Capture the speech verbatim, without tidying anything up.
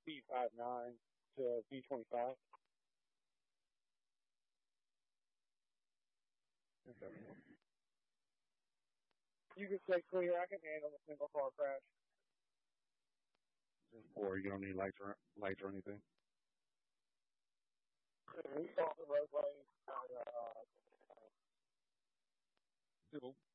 B five nine to B twenty-five. Okay. You can stay clear. I can handle a single car crash. Or you don't need lights or lights or anything. We saw the roadway. Uh, Cool.